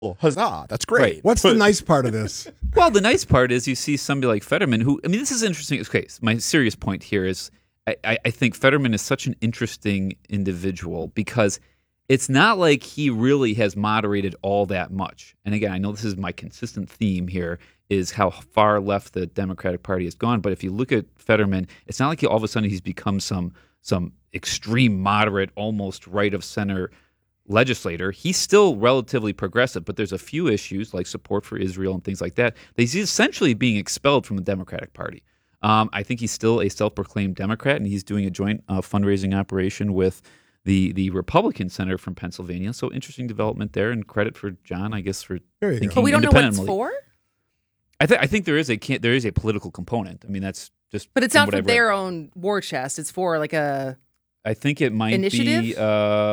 Huzzah, that's great. Right. What's the nice part of this? Well, the nice part is you see somebody like Fetterman who, I mean, this is interesting. Okay, so my serious point here is I think Fetterman is such an interesting individual because it's not like he really has moderated all that much. And again, I know this is my consistent theme here is how far left the Democratic Party has gone. But if you look at Fetterman, it's not like all of a sudden he's become some extreme moderate, almost right of center legislator. He's still relatively progressive, but there's a few issues like support for Israel and things like that. He's essentially being expelled from the Democratic Party. I think he's still a self-proclaimed Democrat, and he's doing a joint fundraising operation with the Republican senator from Pennsylvania. So interesting development there, and credit for John, I guess, for thinking But we don't know what it's independently. for? I think there is a political component. I mean, that's just. But it's from not what for I've read. their own war chest. It's for like a I think it might initiative? be.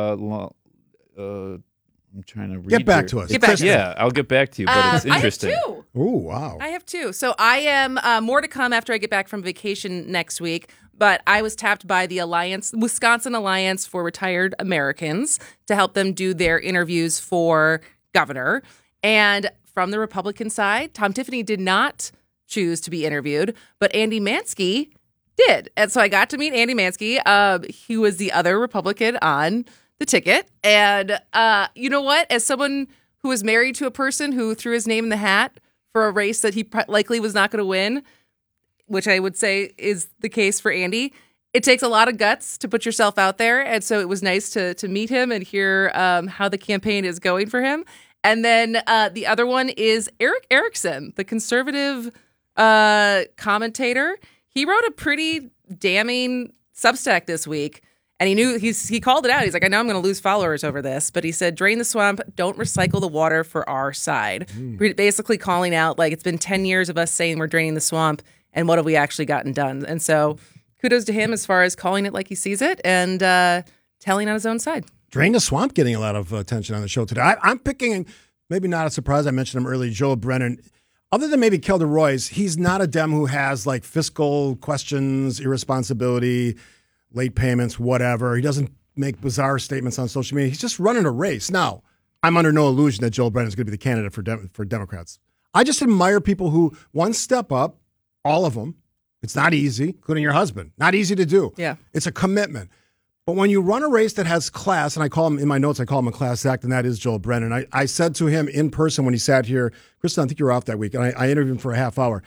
I'm trying to read. Get back here. to us. Get back to us. Yeah, I'll get back to you, but it's interesting. I have two. Oh, wow. I have two. So I am more to come after I get back from vacation next week. But I was tapped by the Wisconsin Alliance for Retired Americans to help them do their interviews for governor. And from the Republican side, Tom Tiffany did not choose to be interviewed, but Andy Mansky did. And so I got to meet Andy Mansky. He was the other Republican on the ticket. And you know what? As someone who was married to a person who threw his name in the hat for a race that he likely was not going to win, which I would say is the case for Andy, it takes a lot of guts to put yourself out there. And so it was nice to meet him and hear how the campaign is going for him. And then the other one is Eric Erickson, the conservative commentator. He wrote a pretty damning Substack this week. And he called it out. He's like, I know I'm going to lose followers over this. But he said, drain the swamp, don't recycle the water for our side. Basically calling out, like, it's been 10 years of us saying we're draining the swamp. And what have we actually gotten done? And so kudos to him as far as calling it like he sees it and telling on his own side. Drain the Swamp getting a lot of attention on the show today. I'm picking, maybe not a surprise, I mentioned him earlier, Joel Brennan. Other than maybe Kelda Royce, he's not a Dem who has like fiscal questions, irresponsibility, late payments, whatever. He doesn't make bizarre statements on social media. He's just running a race. Now, I'm under no illusion that Joel Brennan is going to be the candidate for Democrats. I just admire people who, one, step up, all of them. It's not easy, including your husband. Not easy to do. Yeah. It's a commitment. But when you run a race that has class, and I call him, in my notes, I call him a class act, and that is Joel Brennan. I said to him in person when he sat here, Kristen, I think you were off that week, and I interviewed him for a half hour.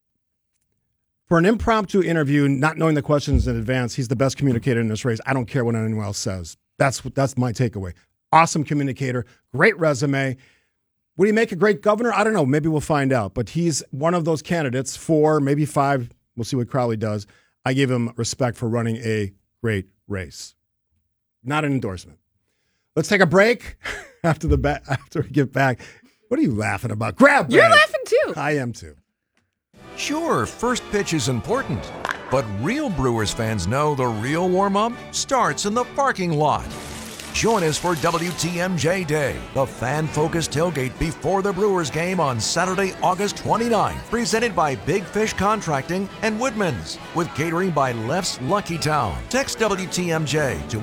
For an impromptu interview, not knowing the questions in advance, he's the best communicator in this race. I don't care what anyone else says. That's my takeaway. Awesome communicator, great resume. Would he make a great governor? I don't know. Maybe we'll find out. But he's one of those candidates, 4, maybe 5. We'll see what Crowley does. I give him respect for running a great race. Not an endorsement. Let's take a break after we get back. What are you laughing about? Grab bag. You're laughing too. I am too. Sure, first pitch is important, but real Brewers fans know the real warm-up starts in the parking lot. Join us for WTMJ Day, the fan-focused tailgate before the Brewers game on Saturday, August 29th, presented by Big Fish Contracting and Woodman's, with catering by Left's Lucky Town. Text WTMJ to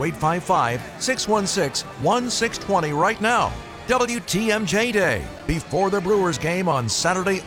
855-616-1620 right now. WTMJ Day, before the Brewers game on Saturday,